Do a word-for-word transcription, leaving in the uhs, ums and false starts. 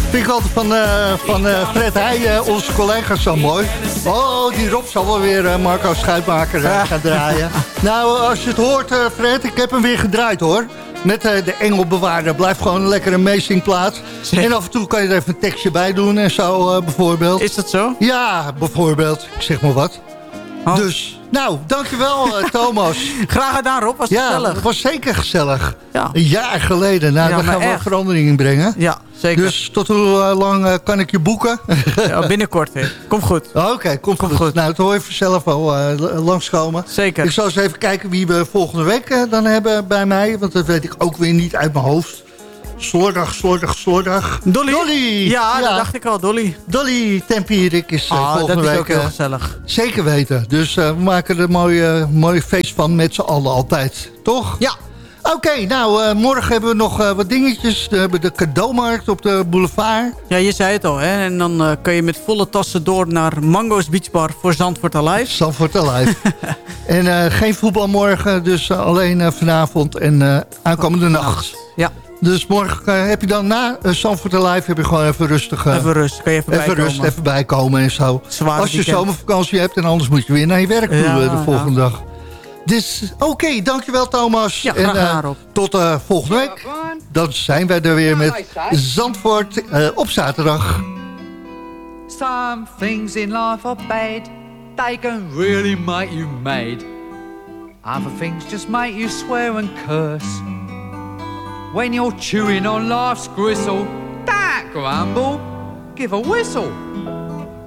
Vind ik altijd van, uh, van uh, Fred Heij, uh, onze collega's zo mooi. Oh, die Rob zal wel weer uh, Marco Schuitmaker uh, gaan draaien. Nou, als je het hoort, uh, Fred, ik heb hem weer gedraaid, hoor. Met uh, de Engelbewaarder. Blijft gewoon een lekkere meezingplaat. En af en toe kan je er even een tekstje bij doen en zo, uh, bijvoorbeeld. Is dat zo? Ja, bijvoorbeeld. Ik zeg maar wat. Oh. Dus, nou, dankjewel uh, Thomas. Graag gedaan, Rob. Was ja, gezellig. Het was zeker gezellig. Ja. Een jaar geleden. Nou, ja, dan gaan we echt verandering in brengen. Ja, zeker. Dus tot hoe lang uh, kan ik je boeken? Ja, binnenkort weer. Komt goed. Oké, okay, komt kom goed. goed. Nou, het hoor je vanzelf wel uh, langskomen. Zeker. Ik zal eens even kijken wie we volgende week uh, dan hebben bij mij. Want dat weet ik ook weer niet uit mijn hoofd. Slordig, slordig, slordig. Dolly? Dolly! Ja, ja, dat dacht ik al, Dolly. Dolly Tempierik is uh, oh, volgende week. Dat is ook heel uh, gezellig. Zeker weten. Dus uh, we maken er een mooi, mooi feest van met z'n allen altijd. Toch? Ja. Oké, okay, nou, uh, morgen hebben we nog uh, wat dingetjes. We hebben de cadeaumarkt op de boulevard. Ja, je zei het al, hè. En dan uh, kun je met volle tassen door naar Mango's Beach Bar voor Zandvoort Alive. Zandvoort Alive. En uh, geen voetbal morgen, dus uh, alleen uh, vanavond en uh, aankomende nacht. Ja. Dus morgen uh, heb je dan na uh, Zandvoort Alive heb je gewoon even rustig... Uh, even rust, kan je even, even bijkomen. rust, even bijkomen en zo. Zware Als je weekend. zomervakantie hebt en anders moet je weer naar je werk toe ja, de volgende ja. dag. Dus oké, okay, dankjewel Thomas. Ja, en uh, tot uh, volgende week. Dan zijn wij er weer met Zandvoort uh, op zaterdag. Some things in life are bad. They can really make you mad. Other things just make you swear and curse. When you're chewing on life's gristle, don't grumble, give a whistle.